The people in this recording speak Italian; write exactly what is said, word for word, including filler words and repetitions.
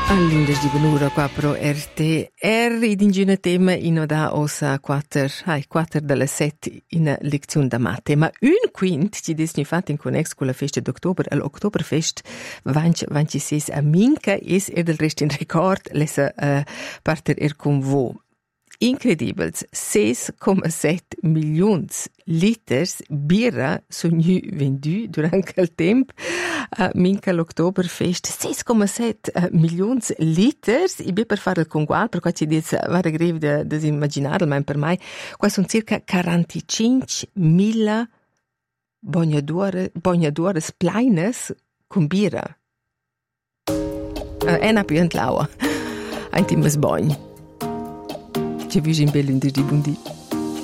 All'undici di Benura qua pro R T R ed in gina tema in da osa quattro, ai quattro delle sette in lezione da matte, ma un quint ci disni fatto in connex con la festa d'ottobre, all'Oktoberfest ventisei a Minca es er del rest in record lesa uh, parter er con vo. Incredibels, sei komma sette milions liters birra sono vendu durante il tempo a minca l'Oktoberfest. sei komma sette milions liters, e per fare il congual, per qua ci dice, va a greve da immaginare, ma per me, qua sono circa quarantacinquemila bognadore, bognadore splaines con birra. È una più entlaua, ein timmes bogn. Ci vedi in bell'undir di buondì.